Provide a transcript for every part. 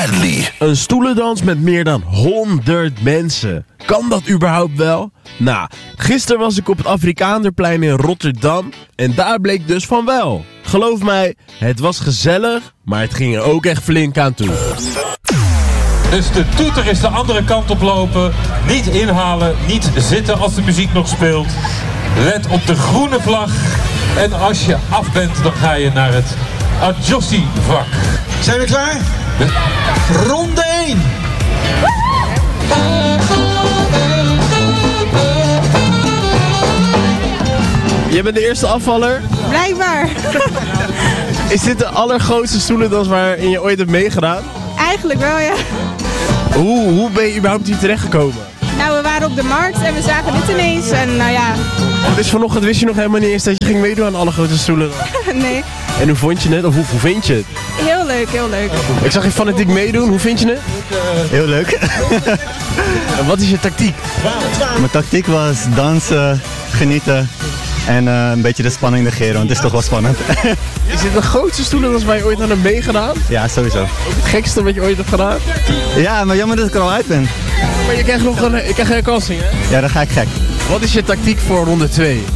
medley. Een stoelendans met meer dan 100 mensen. Kan dat überhaupt wel? Nou, gisteren was ik op het Afrikaanderplein in Rotterdam en daar bleek dus van wel. Geloof mij, het was gezellig, maar het ging er ook echt flink aan toe. Dus de toeter is de andere kant op lopen. Niet inhalen, niet zitten als de muziek nog speelt. Let op de groene vlag. En als je af bent, dan ga je naar het Adjossi-vak. Zijn we klaar? Ronde 1. Jij bent de eerste afvaller. Blijkbaar. Is dit de allergrootste stoelendans waarin je ooit hebt meegedaan? Eigenlijk wel, ja. Hoe ben je überhaupt hier terechtgekomen? Nou, we waren op de markt en we zagen dit ineens. En nou ja, Dus vanochtend wist je nog helemaal niet eens dat je ging meedoen aan de allergrootste stoelendans. nee. En hoe vond je het? Of hoe vind je het? Heel leuk, heel leuk. Ik zag je fanatiek meedoen. Hoe vind je het? Heel leuk. En wat is je tactiek? Mijn tactiek was dansen, genieten en een beetje de spanning negeren, want het is toch wel spannend. Is dit de grootste stoelendans waar je ooit aan hebt meegedaan? Ja, sowieso. Het gekste wat je ooit hebt gedaan? Ja, maar jammer dat ik er al uit ben. Maar je krijgt nog een herkansing, hè? Ja, dan ga ik gek. Wat is je tactiek voor ronde 2?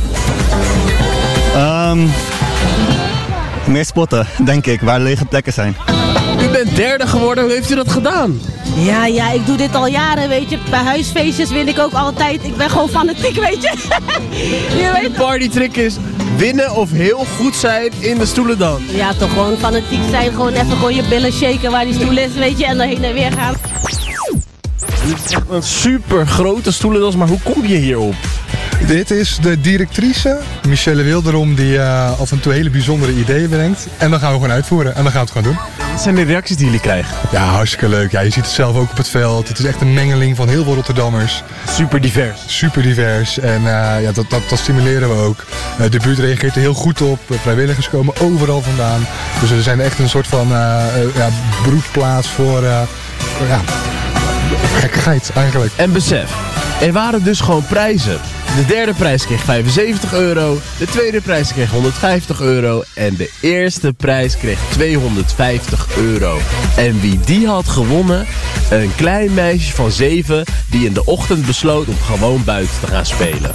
Meer spotten, denk ik, waar lege plekken zijn. U bent derde geworden, hoe heeft u dat gedaan? Ja, ik doe dit al jaren, weet je. Bij huisfeestjes win ik ook altijd. Ik ben gewoon fanatiek, weet je. Je weet De partytrick is winnen of heel goed zijn in de stoelendans. Ja, toch gewoon fanatiek zijn. Gewoon even je billen shaken waar die stoel is, weet je. En dan heen en weer gaan. Het is echt een super grote stoelendans, maar hoe kom je hierop? Dit is de directrice, Michelle Wilderom, die af en toe hele bijzondere ideeën brengt. En dan gaan we gewoon uitvoeren en dan gaan we het gewoon doen. Wat zijn de reacties die jullie krijgen? Ja, hartstikke leuk. Ja, je ziet het zelf ook op het veld. Het is echt een mengeling van heel veel Rotterdammers. Super divers. Super divers. En ja, dat stimuleren we ook. De buurt reageert er heel goed op. Vrijwilligers komen overal vandaan. Dus we zijn echt een soort van broedplaats voor gekkigheid eigenlijk. En besef, er waren dus gewoon prijzen. De derde prijs kreeg €75, de tweede prijs kreeg €150 en de eerste prijs kreeg €250. En wie die had gewonnen? Een klein meisje van 7 die in de ochtend besloot om gewoon buiten te gaan spelen.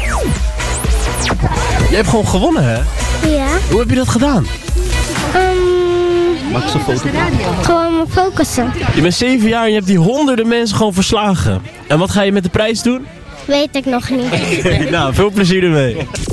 Je hebt gewoon gewonnen, hè? Ja. Hoe heb je dat gedaan? Mag ik zo'n foto? Gewoon focussen. Je bent 7 jaar en je hebt die honderden mensen gewoon verslagen. En wat ga je met de prijs doen? Weet ik nog niet. Nou, veel plezier ermee.